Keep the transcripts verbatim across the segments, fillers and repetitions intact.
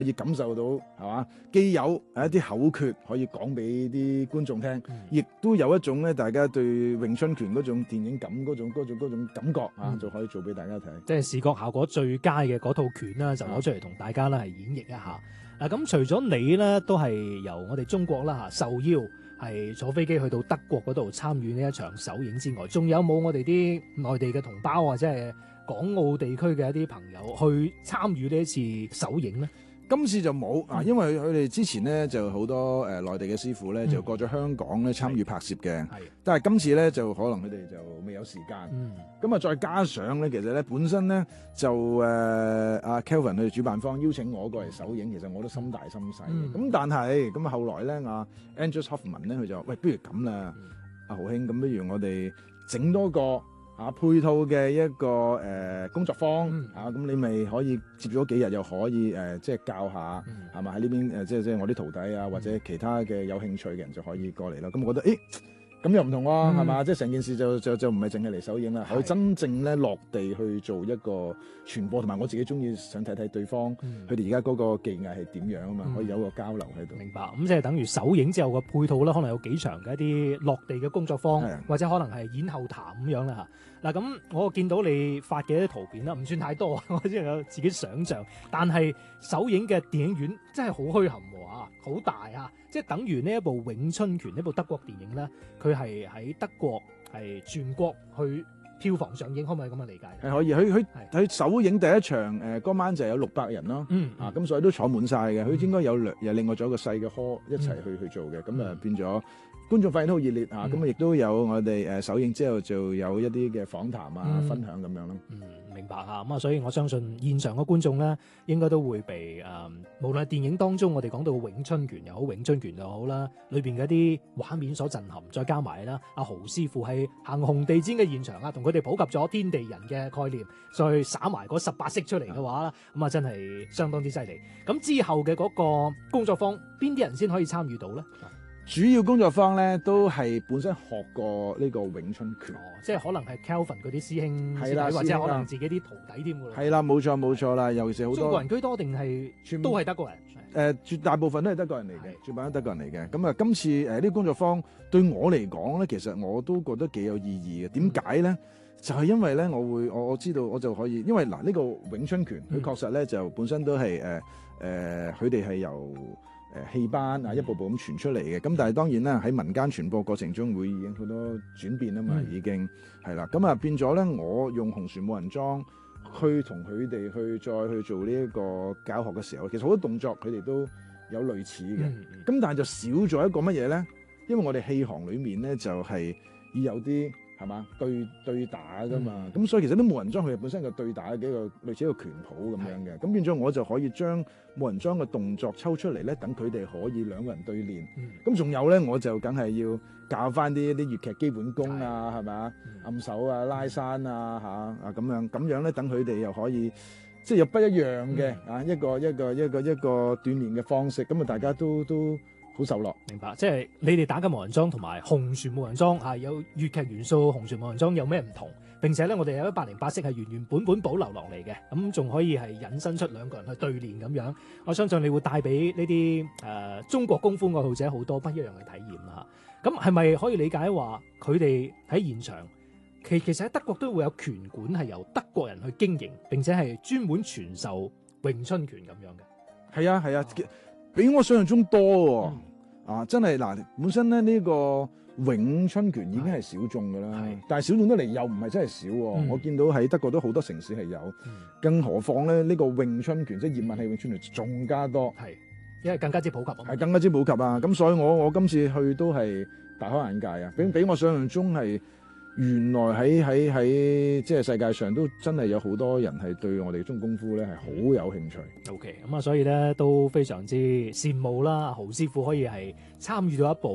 可以感受到係嘛，既有一啲口訣可以講俾啲觀眾聽，亦、嗯、都有一種咧大家對詠春拳嗰種電影感嗰種嗰種嗰種感覺啊，嗯、就可以做俾大家睇。 即係視覺效果最佳嘅嗰套拳啦，就攞出嚟同大家咧係演繹一下。嗱、嗯，咁除咗你咧，都係由我哋中國啦嚇受邀係坐飛機去到德國嗰度參與呢一場首映之外，仲有冇我哋啲內地嘅同胞或者係港澳地區嘅一啲朋友去參與呢一次首映咧？ 今次就冇啊，因為佢哋之前咧就好多誒內、呃、地嘅師傅咧、嗯、就過咗香港咧參與拍攝嘅，但係今次咧就可能佢哋就未有時間。咁啊、嗯，再加上咧，其實咧本身咧就誒阿、呃、Kelvin 佢哋主辦方邀請我過嚟首映，其實我都心大心細嘅。咁、嗯、但係咁啊，後來咧阿 Andreas Hoffmann 咧佢就話喂，不如咁啦，阿、嗯、豪兄，咁不如我哋整多個。啊，配套嘅一個誒、呃、工作坊、嗯、啊，咁你咪可以接咗幾日，又可以誒、呃、即係教下，係嘛喺呢邊誒，即係即係我啲徒弟啊，或者其他嘅有興趣嘅人就可以過嚟啦。咁、嗯、我覺得，誒咁又唔同喎、啊，係嘛、嗯？即係成件事就就就唔係淨係嚟首映啦，可以真正咧落地去做一個傳播，同埋我自己中意想睇睇對方佢哋而家嗰個技藝係點樣啊嘛，嗯、可以有個交流喺度。明白，咁即係等於首映之後個配套啦，可能有幾場嘅一啲落地嘅工作坊，或者可能係演後談咁樣啦嚇。嗱，咁我見到你發嘅啲圖片啦，唔算太多，我只能夠自己想像。但係首映嘅電影院真係好墟冚喎，好大啊！即係等於呢一部《詠春拳》呢部德國電影咧，佢係喺德國係全國去票房上映，可唔可以咁樣理解？ 係可以，佢佢佢首映第一場誒嗰、呃、晚就有六百人咯，嗯嗯、啊咁所以都坐滿晒嘅。佢、嗯、應該有兩又另外仲有一個細嘅 hall 一齊去、嗯、去做嘅，咁啊變咗。觀眾反應都好熱烈嚇，咁啊亦都有我哋誒首映之後就有一啲嘅訪談啊、嗯、分享咁樣咯。嗯，明白嚇，咁啊，所以我相信現場嘅觀眾咧，應該都會被誒、呃，無論係電影當中我哋講到詠春拳又好，詠春拳又好啦，裏邊嘅一啲畫面所震撼，再加埋啦，阿豪師傅係行紅地毯嘅現場啊，同佢哋普及咗天地人嘅概念，再撒埋嗰十八式出嚟嘅話啦，咁啊、嗯、真係相當之犀利。咁之後嘅嗰個工作坊，邊啲人先可以參與到咧？ 主要工作坊咧都係本身學過呢個詠春拳， 哦、即係可能係 Kelvin 嗰啲師兄師弟， 啦或者可能自己啲徒弟添㗎啦。 係啦，冇錯冇錯啦，尤其是好多中國人居多定係全都係德國人？誒、 呃，絕大部分都係德國人嚟嘅，絕大部分都係德國人嚟嘅。咁啊，今次誒呢、呃這個工作坊對我嚟講咧，其實我都覺得幾有意義嘅。點解咧？嗯、就係因為咧，我會我我知道我就可以，因為嗱呢、呃這個詠春拳佢確實咧就本身都係誒誒，佢哋係由誒戲班啊，一步步咁傳出嚟嘅，咁但係當然啦，喺民間傳播過程中會已經好多轉變啊嘛，嗯、已經係啦，咁啊變咗咧，我用紅船武人裝去同佢哋去再去做呢一個教學嘅時候，其實好多動作佢哋都有類似嘅，咁、嗯嗯、但係就少咗一個乜嘢咧？因為我哋戲行裏面咧就係要有啲係嘛對對打噶嘛，咁、嗯、所以其實啲武人裝佢哋本身嘅對打嘅一個類似一個拳譜咁樣嘅，咁、嗯、變咗我就可以將武人裝嘅動作抽出嚟咧，等佢哋可以兩個人對練。咁仲、嗯、有咧，我就梗係要教翻啲啲粵劇基本功啊，係咪啊？暗手啊、拉山啊、嚇啊咁樣，咁樣咧等佢哋又可以即係有不一樣嘅、嗯、啊一個一個一個一個，一個鍛鍊嘅方式，咁啊大家都都好受落。明白， 即係你哋打緊武人裝同埋紅船武人裝啊，有粵劇元素，紅船武人裝有咩唔同？並且咧，我哋有一百零八式係原原本本保留落嚟嘅，咁仲可以係引申出兩個人去對練咁樣。我相信你會帶俾呢啲誒中國功夫愛好者好多不一樣嘅體驗啦。咁係咪可以理解話佢哋喺現場其其實喺德國都會有拳館係由德國人去經營，並且係專門傳授詠春拳咁樣嘅？ 係啊係啊，比我想象中多喎、嗯、啊！真係嗱，本身咧呢、這個。詠春拳已經係小眾㗎啦，但係小眾得嚟又唔係真係少喎。嗯、我見到喺德國都好多城市係有，嗯、更何況咧呢、呢個詠春拳即係葉問係詠春拳仲加多， 係因為更加之普及，係更加之普及啊！咁所以我我今次去都係大開眼界啊！比比我想象中係原來喺喺喺即係世界上都真係有好多人係對我哋中國功夫咧係好有興趣。 OK， 咁啊，所以咧都非常之羨慕啦，豪師傅可以係參與到一部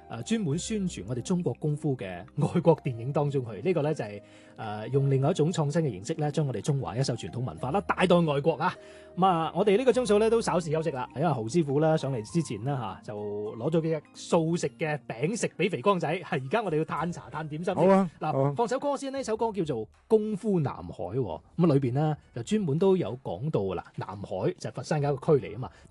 誒專門宣傳我哋中國功夫嘅外國電影當中去。呢、這個咧就係、是、誒、呃、用另外一種創新嘅形式咧，將我哋中華一手傳統文化啦帶到外國啊！咁啊，我哋呢個鐘數咧都稍事休息啦，因為豪師傅咧上嚟之前啦嚇、啊，就攞咗幾隻素食嘅餅食俾肥光仔。係而家我哋要嘆茶嘆點心。 好啊， 嗱、 好啊， 放首歌先，呢首歌叫做《功夫南海》喎。咁啊裏邊咧就專門都有講到啦，南海就係佛山嘅一個區嚟啊嘛。